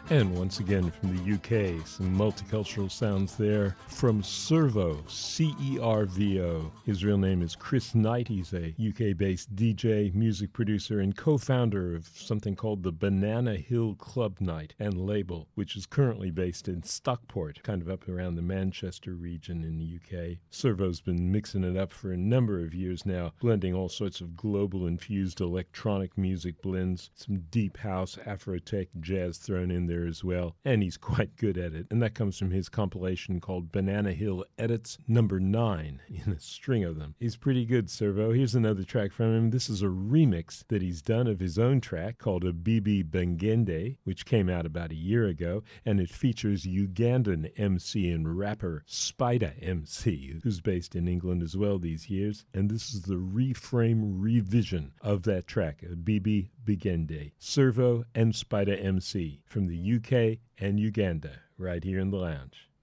And once again from the UK, some multicultural sounds there from Cervo, C-E-R-V-O. His real name is Chris Knight. He's a UK-based DJ, music producer, and co-founder of something called the Banana Hill Club Night and label, which is currently based in Stockport, kind of up around the Manchester region in the UK. Cervo's been mixing it up for a number of years now, blending all sorts of global-infused electronic music blends, some deep house, Afro-tech, jazz thrown in there as well, and he's quite good at it. And that comes from his compilation called Banana Hill Edits number 9 in a string of them. He's pretty good, Cervo. Here's another track from him. This is a remix that he's done of his own track called a Bibi Bengende, which came out about a year ago, and it features Ugandan MC and rapper Spider MC, who's based in England as well these years. And this is the reframe revision of that track, Bibi Bengende, Cervo and Spider MC from the UK and Uganda, right here in the lounge.